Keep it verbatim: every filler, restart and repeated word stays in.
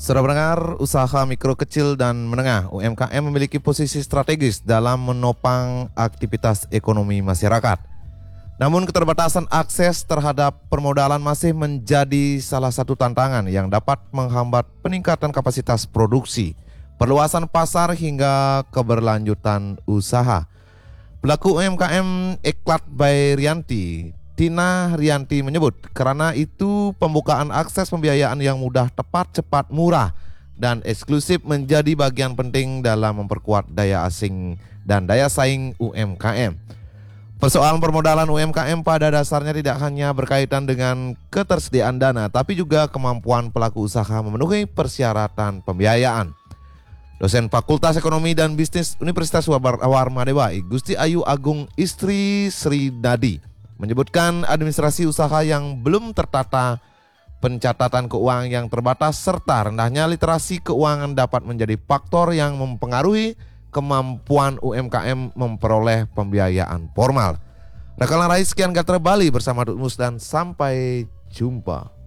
Saudara pendengar, usaha mikro kecil dan menengah U M K M memiliki posisi strategis dalam menopang aktivitas ekonomi masyarakat. Namun keterbatasan akses terhadap permodalan masih menjadi salah satu tantangan yang dapat menghambat peningkatan kapasitas produksi, perluasan pasar hingga keberlanjutan usaha. Pelaku U M K M Eklat by Rianti, Tina Rianti menyebut, karena itu pembukaan akses pembiayaan yang mudah, tepat, cepat, murah, dan eksklusif menjadi bagian penting dalam memperkuat daya asing dan daya saing U M K M. Persoalan permodalan U M K M pada dasarnya tidak hanya berkaitan dengan ketersediaan dana, tapi juga kemampuan pelaku usaha memenuhi persyaratan pembiayaan. Dosen Fakultas Ekonomi dan Bisnis Universitas Warma Dewa, Gusti Ayu Agung Istri Sri Nadi, menyebutkan administrasi usaha yang belum tertata, pencatatan keuangan yang terbatas, serta rendahnya literasi keuangan dapat menjadi faktor yang mempengaruhi kemampuan U M K M memperoleh pembiayaan formal. Rekalan Rais sekian Gatra Bali bersama Dutmus dan sampai jumpa.